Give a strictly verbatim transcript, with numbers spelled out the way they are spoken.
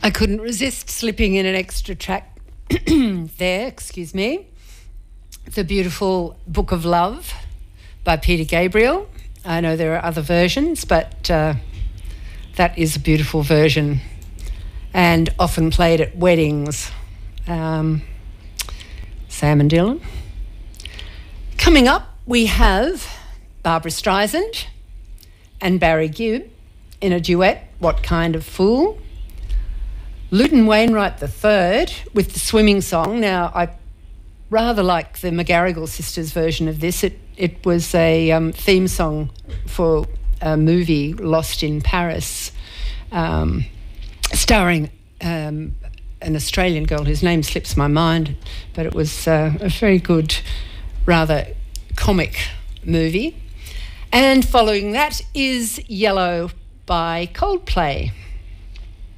I couldn't resist slipping in an extra track there, excuse me. The beautiful Book of Love by Peter Gabriel. I know there are other versions, but uh, that is a beautiful version and often played at weddings. Um, Sam and Dylan. Coming up, we have Barbra Streisand and Barry Gibb in a duet, What Kind of Fool? Luton Wainwright the third with the swimming song. Now, I rather like the McGarrigle sisters version of this. It it was a um, theme song for a movie, Lost in Paris, um, starring um, an Australian girl whose name slips my mind, but it was uh, a very good, rather comic movie. And following that is Yellow by Coldplay.